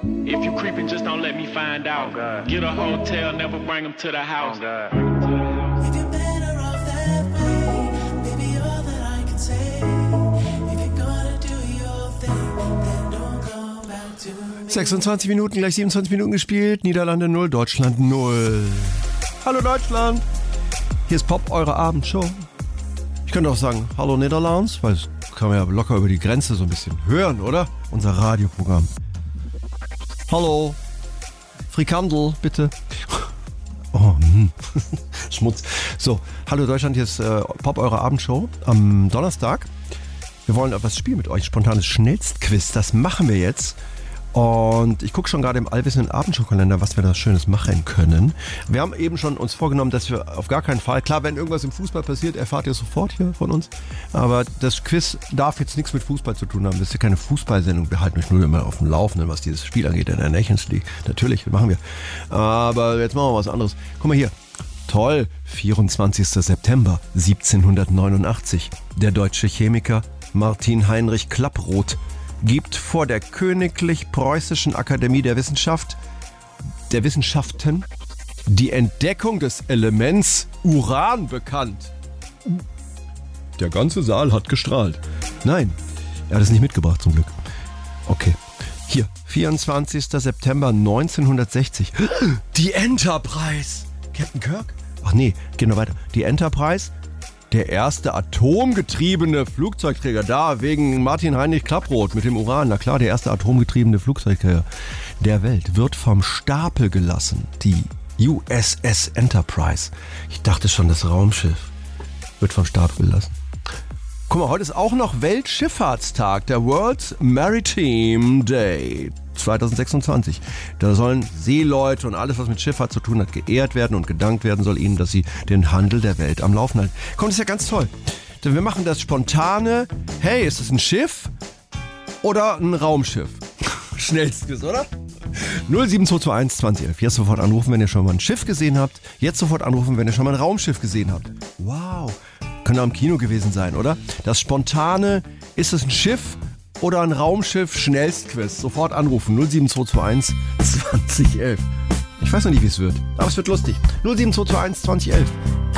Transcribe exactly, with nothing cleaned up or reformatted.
If you creeping, just don't let me find out. Oh God. Get a hotel, never bring them to the house. Oh God. If you're better off that way, maybe all that I can say. If you're gonna do your thing, then don't go back to me. sechsundzwanzig Minuten, gleich siebenundzwanzig Minuten gespielt. Niederlande null, Deutschland null. Hallo Deutschland. Hier ist Pop, eure Abendshow. Ich könnte auch sagen, hallo Niederlands, weil das kann man ja locker über die Grenze so ein bisschen hören, oder? Unser Radioprogramm. Hallo, Frikandel, bitte. Oh, hm. Schmutz. So, hallo Deutschland, hier ist äh, Pop, eure Abendshow am Donnerstag. Wir wollen etwas spielen mit euch, spontanes Schnellstquiz, das machen wir jetzt. Und ich gucke schon gerade im allwissenden Abendshow-Kalender, was wir da Schönes machen können. Wir haben eben schon uns vorgenommen, dass wir auf gar keinen Fall, klar, wenn irgendwas im Fußball passiert, erfahrt ihr sofort hier von uns. Aber das Quiz darf jetzt nichts mit Fußball zu tun haben. Das ist ja keine Fußballsendung. Wir halten euch nur immer auf dem Laufenden, was dieses Spiel angeht in der Nations League. Natürlich, machen wir. Aber jetzt machen wir was anderes. Guck mal hier. Toll, vierundzwanzigster September siebzehnhundertneunundachtzig. Der deutsche Chemiker Martin Heinrich Klapproth gibt vor der Königlich Preußischen Akademie der Wissenschaft, der Wissenschaften die Entdeckung des Elements Uran bekannt. Der ganze Saal hat gestrahlt. Nein, er hat es nicht mitgebracht zum Glück. Okay, hier, vierundzwanzigster September neunzehnhundertsechzig. Die Enterprise. Captain Kirk? Ach nee, gehen wir weiter. Die Enterprise, der erste atomgetriebene Flugzeugträger, da wegen Martin Heinrich Klapproth mit dem Uran, na klar, der erste atomgetriebene Flugzeugträger der Welt, wird vom Stapel gelassen. Die U S S Enterprise. Ich dachte schon, das Raumschiff wird vom Stapel gelassen. Guck mal, heute ist auch noch Weltschifffahrtstag, der World Maritime Day zweitausendsechsundzwanzig. Da sollen Seeleute und alles, was mit Schifffahrt zu tun hat, geehrt werden und gedankt werden soll ihnen, dass sie den Handel der Welt am Laufen halten. Komm, das ist ja ganz toll. Denn wir machen das spontane, hey, ist es ein Schiff oder ein Raumschiff? Schnellstes, oder? null sieben zwei zwei eins zwanzig elf. Jetzt sofort anrufen, wenn ihr schon mal ein Schiff gesehen habt. Jetzt sofort anrufen, wenn ihr schon mal ein Raumschiff gesehen habt. Wow. Könnte am Kino gewesen sein, oder? Das spontane, ist es ein Schiff oder ein Raumschiff? Schnellstquiz. Sofort anrufen. null sieben zwei zwei eins zwanzig elf. Ich weiß noch nicht, wie es wird, aber es wird lustig. null sieben zwei zwei eins zwanzig elf.